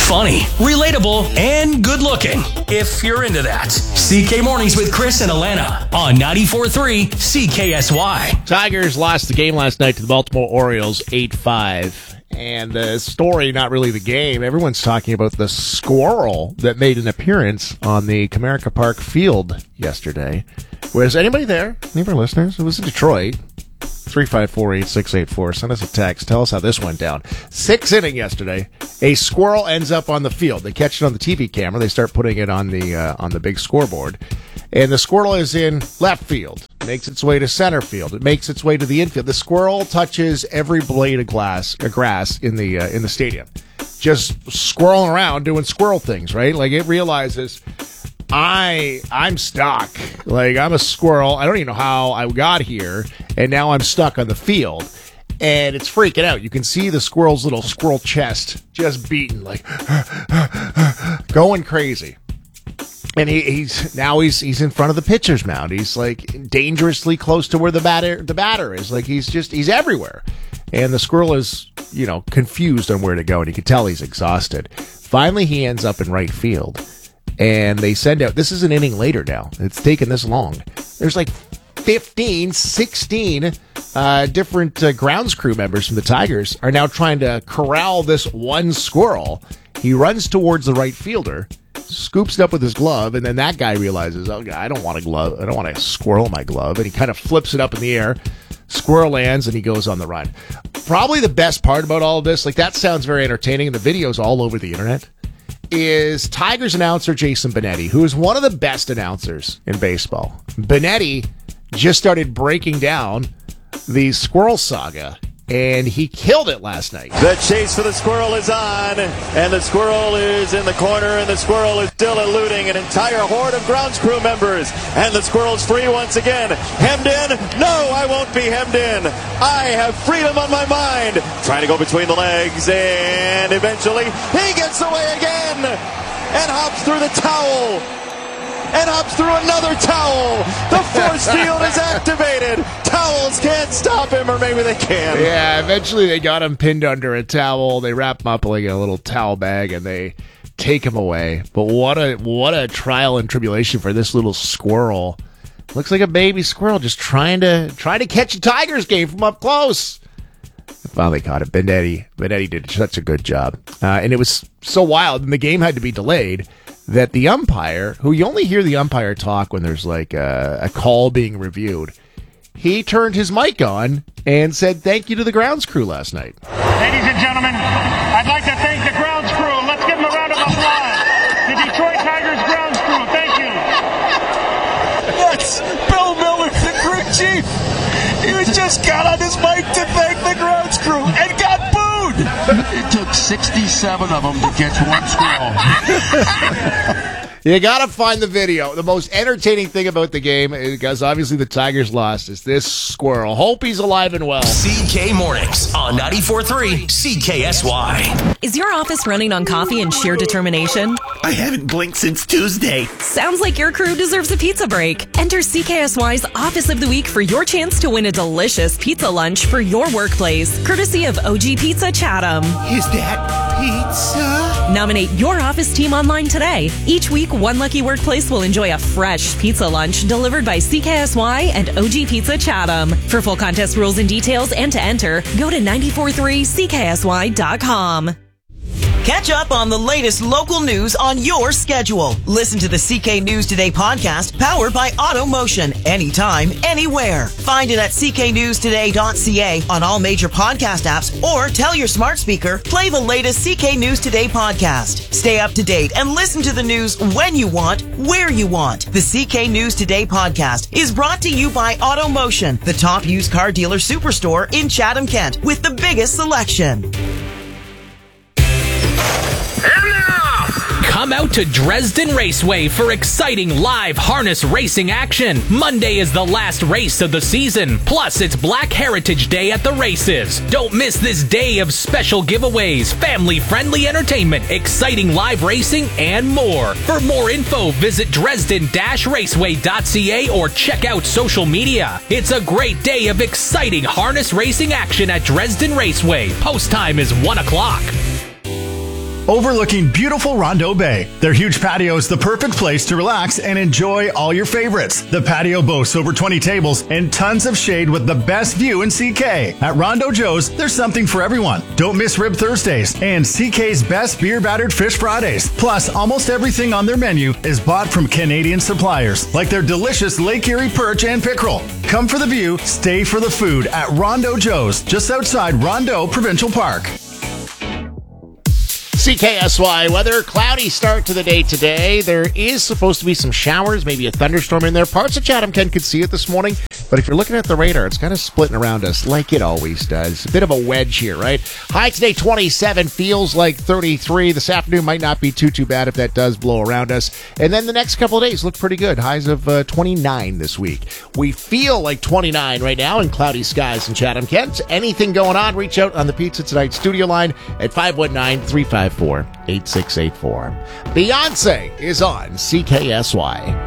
Funny, relatable, and good looking. If you're into that. CK Mornings with Chris and Alana on 94.3 CKSY. Tigers lost the game last night to the Baltimore Orioles 8-5. And the story, not really the game. Everyone's talking about the squirrel that made an appearance on the Comerica Park field yesterday. Was anybody there? Any of our listeners? It was in Detroit. 354-8684. Send us a text. Tell us how this went down. 6th inning yesterday. A squirrel ends up on the field. They catch it on the TV camera. They start putting it on the big scoreboard. And the squirrel is in left field. Makes its way to center field. It makes its way to the infield. The squirrel touches every blade of grass in the stadium. Just squirreling around doing squirrel things, right? Like it realizes I'm stuck. Like I'm a squirrel. I don't even know how I got here, and now I'm stuck on the field. And it's freaking out. You can see the squirrel's little squirrel chest just beating, like going crazy. And he's in front of the pitcher's mound. He's like dangerously close to where the batter is. Like he's everywhere. And the squirrel is, confused on where to go, and you can tell he's exhausted. Finally, he ends up in right field. And they send out, this is an inning later now. It's taken this long. There's like 15, 16 different grounds crew members from the Tigers are now trying to corral this one squirrel. He runs towards the right fielder, scoops it up with his glove, and then that guy realizes, oh, I don't want a glove. I don't want a squirrel in my glove. And he kind of flips it up in the air. Squirrel lands, and he goes on the run. Probably the best part about all of this, like that sounds very entertaining, and the video's all over the internet, is Tigers announcer Jason Benetti, who is one of the best announcers in baseball. Benetti just started breaking down the squirrel saga, and he killed it last night. The chase for the squirrel is on, and the squirrel is in the corner, and the squirrel is still eluding an entire horde of grounds crew members, and the squirrel's free once again. Hemmed in? No, I won't be hemmed in. I have freedom on my mind. Trying to go between the legs, and eventually he gets away again, and hops through the towel. And hops through another towel. The force field is activated. Towels can't stop him, or maybe they can. Yeah, eventually they got him pinned under a towel. They wrap him up like a little towel bag, and they take him away. But what a trial and tribulation for this little squirrel. Looks like a baby squirrel just trying to catch a Tigers game from up close. Finally caught it. Benetti did such a good job. And it was so wild, and the game had to be delayed, that the umpire, who you only hear the umpire talk when there's like a call being reviewed, he turned his mic on and said thank you to the grounds crew last night. Ladies and gentlemen, I'd like to thank the grounds crew. Let's give them a round of applause. The Detroit Tigers grounds crew, thank you. That's Bill Miller, the crew chief. He just got on his mic to thank the grounds crew and got booed. It took 67 of them to catch one squirrel. You gotta find the video. The most entertaining thing about the game, because obviously the Tigers lost, is this squirrel. Hope he's alive and well. CK Mornings on 94.3 CKSY. Is your office running on coffee and sheer determination? I haven't blinked since Tuesday. Sounds like your crew deserves a pizza break. Enter CKSY's Office of the Week for your chance to win a delicious pizza lunch for your workplace, courtesy of OG Pizza Chatham. Is that pizza? Nominate your office team online today. Each week, one lucky workplace will enjoy a fresh pizza lunch delivered by CKSY and OG Pizza Chatham. For full contest rules and details and to enter, go to 943CKSY.com. Catch up on the latest local news on your schedule. Listen to the CK News Today podcast, powered by AutoMotion, anytime, anywhere. Find it at cknewstoday.ca on all major podcast apps, or tell your smart speaker, play the latest CK News Today podcast. Stay up to date and listen to the news when you want, where you want. The CK News Today podcast is brought to you by AutoMotion, the top used car dealer superstore in Chatham, Kent, with the biggest selection. Come out to Dresden Raceway for exciting live harness racing action. Monday is the last race of the season. Plus, it's Black Heritage Day at the races. Don't miss this day of special giveaways, family-friendly entertainment, exciting live racing, and more. For more info, visit Dresden-Raceway.ca or check out social media. It's a great day of exciting harness racing action at Dresden Raceway. Post time is 1 o'clock. overlooking beautiful Rondeau Bay. Their huge patio is the perfect place to relax and enjoy all your favorites. The patio boasts over 20 tables and tons of shade with the best view in CK. At Rondeau Joe's, there's something for everyone. Don't miss Rib Thursdays and CK's best beer battered fish Fridays. Plus, almost everything on their menu is bought from Canadian suppliers, like their delicious Lake Erie perch and pickerel. Come for the view, stay for the food at Rondeau Joe's, just outside Rondeau Provincial Park. CKSY weather, cloudy start to the day today. There is supposed to be some showers, maybe a thunderstorm in there. Parts of Chatham-Kent could see it this morning, but if you're looking at the radar, it's kind of splitting around us like it always does. A bit of a wedge here, right? High today, 27, feels like 33. This afternoon might not be too bad if that does blow around us. And then the next couple of days look pretty good. Highs of 29 this week. We feel like 29 right now in cloudy skies in Chatham-Kent. Anything going on, reach out on the Pizza Tonight studio line at 519-354-8684. Beyonce is on CKSY.